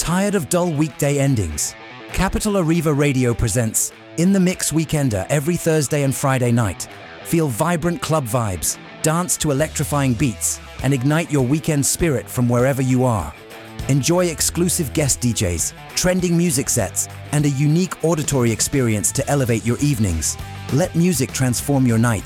Tired of dull weekday endings? Capital Arriva Radio presents In the Mix Weekender every Thursday and Friday night. Feel vibrant club vibes, dance to electrifying beats, and ignite your weekend spirit from wherever you are. Enjoy exclusive guest DJs, trending music sets, and a unique auditory experience to elevate your evenings. Let music transform your night